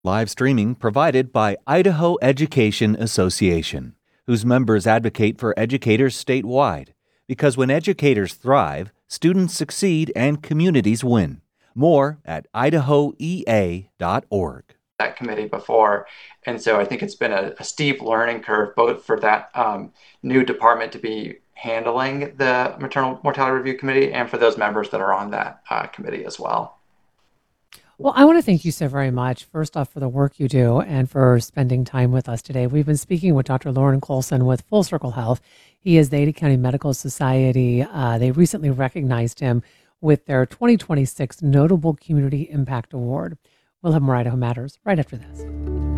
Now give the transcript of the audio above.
Live streaming provided by Idaho Education Association, whose members advocate for educators statewide. Because when educators thrive, students succeed and communities win. More at idahoea.org. That committee before. And so I think it's been a steep learning curve, both for that new department to be handling the Maternal Mortality Review Committee and for those members that are on that committee as well. Well, I want to thank you so very much, first off, for the work you do and for spending time with us today. We've been speaking with Dr. Loren Coulson with Full Circle Health. He is the Ada County Medical Society. They recently recognized him with their 2026 Notable Community Impact Award. We'll have more Idaho Matters right after this.